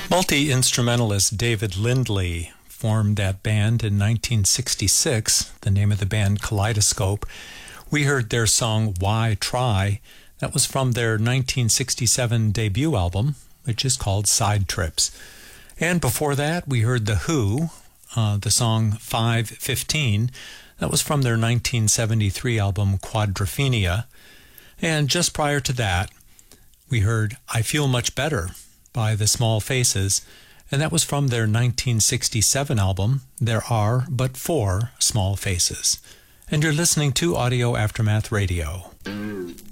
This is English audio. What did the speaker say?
Multi-instrumentalist David Lindley formed that band in 1966, the name of the band Kaleidoscope. We heard their song Why Try. That was from their 1967 debut album, which is called Side Trips. And before that, we heard The Who, the song 5:15. That was from their 1973 album Quadrophenia. And just prior to that, we heard I Feel Much Better by The Small Faces, and that was from their 1967 album There Are But Four Small Faces. And you're listening to Audio Aftermath Radio.